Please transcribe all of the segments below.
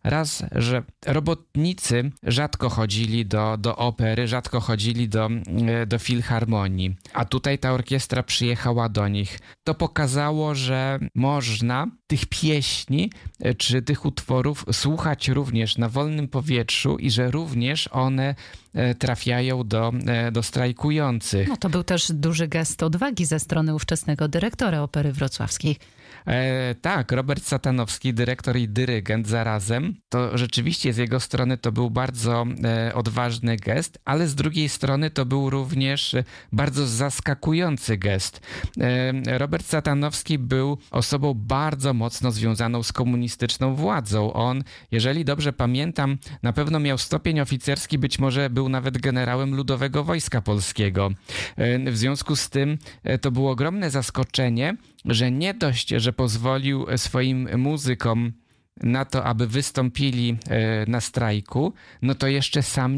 Raz, że robotnicy rzadko chodzili do opery, rzadko chodzili do filharmonii, a tutaj ta orkiestra przyjechała do nich. To pokazało, że można tych pieśni czy tych utworów słuchać również na wolnym powietrzu i że również one trafiają do strajkujących. No to był też duży gest odwagi ze strony ówczesnego dyrektora Opery Wrocławskiej. Tak, Robert Satanowski, dyrektor i dyrygent zarazem, to rzeczywiście z jego strony to był bardzo odważny gest, ale z drugiej strony to był również bardzo zaskakujący gest. Robert Satanowski był osobą bardzo mocno związaną z komunistyczną władzą. On, jeżeli dobrze pamiętam, na pewno miał stopień oficerski, być może był nawet generałem Ludowego Wojska Polskiego. W związku z tym to było ogromne zaskoczenie, że nie dość, że pozwolił swoim muzykom na to, aby wystąpili na strajku, no to jeszcze sam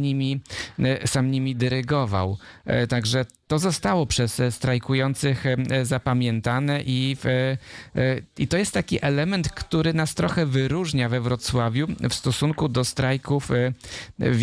nimi dyrygował. Także to zostało przez strajkujących zapamiętane i to jest taki element, który nas trochę wyróżnia we Wrocławiu w stosunku do strajków w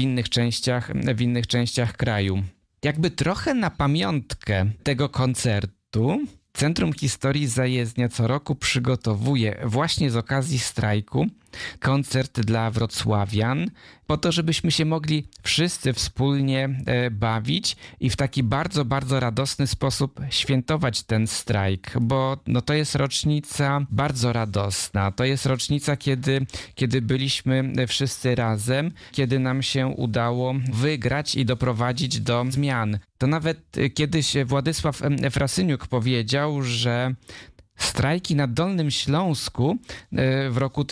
innych częściach kraju. Jakby trochę na pamiątkę tego koncertu Centrum Historii Zajezdnia co roku przygotowuje właśnie z okazji strajku koncert dla wrocławian, po to, żebyśmy się mogli wszyscy wspólnie bawić i w taki bardzo, bardzo radosny sposób świętować ten strajk, bo no, to jest rocznica bardzo radosna. To jest rocznica, kiedy byliśmy wszyscy razem, kiedy nam się udało wygrać i doprowadzić do zmian. To nawet kiedyś Władysław Frasyniuk powiedział, że strajki na Dolnym Śląsku w roku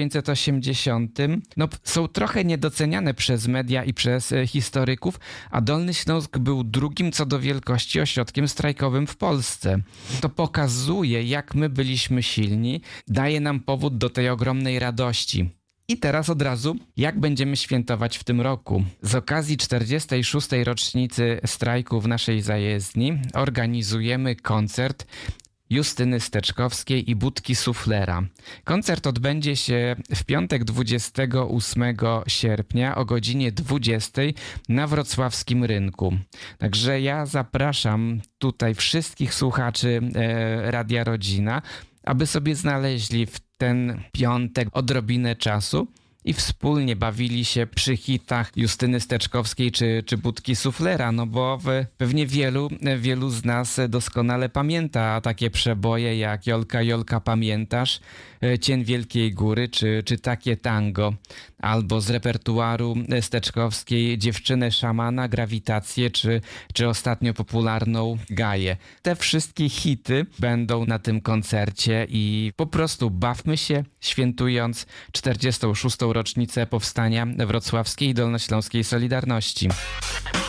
1980 są trochę niedoceniane przez media i przez historyków, a Dolny Śląsk był drugim co do wielkości ośrodkiem strajkowym w Polsce. To pokazuje, jak my byliśmy silni, daje nam powód do tej ogromnej radości. I teraz od razu, jak będziemy świętować w tym roku? Z okazji 46. rocznicy strajku w naszej zajezdni organizujemy koncert Justyny Steczkowskiej i Budki Suflera. Koncert odbędzie się w piątek 28 sierpnia o godzinie 20 na wrocławskim rynku. Także ja zapraszam tutaj wszystkich słuchaczy Radia Rodzina, aby sobie znaleźli w ten piątek odrobinę czasu i wspólnie bawili się przy hitach Justyny Steczkowskiej czy Budki Suflera, no bo pewnie wielu z nas doskonale pamięta takie przeboje jak Jolka, Jolka, pamiętasz, Cień Wielkiej Góry czy Takie tango, albo z repertuaru Steczkowskiej Dziewczynę szamana, Grawitację czy ostatnio popularną Gaję. Te wszystkie hity będą na tym koncercie i po prostu bawmy się, świętując 46. rocznicę powstania wrocławskiej i dolnośląskiej Solidarności.